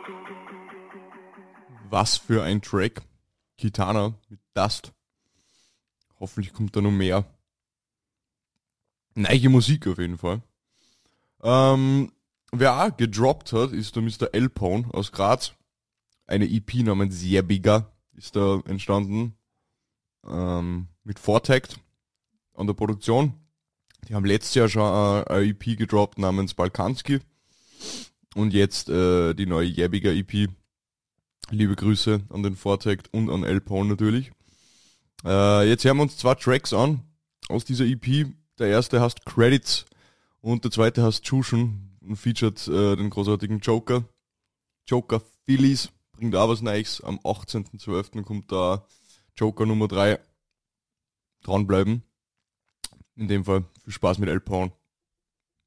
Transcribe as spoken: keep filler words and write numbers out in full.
Was für ein Track. Kitana mit Dust. Hoffentlich kommt da noch mehr. Neue Musik auf jeden Fall. Ähm, wer auch gedroppt hat, ist der Mister Elpone aus Graz. Eine E P namens Jebiger ist da entstanden. Ähm, mit Vortakt an der Produktion. Die haben letztes Jahr schon eine, eine E P gedroppt namens Balkanski. Und jetzt äh, die neue Jebiger E P. Liebe Grüße an den Vortakt und an Elpone natürlich. Äh, jetzt hören wir uns zwei Tracks an aus dieser E P. Der erste heißt Credits und der zweite heißt Jushin und featuret äh, den großartigen Joker. Joker Phillies bringt auch was Neues. Am achtzehnten zwölften kommt da Joker Nummer drei. Dranbleiben. In dem Fall viel Spaß mit Elpone.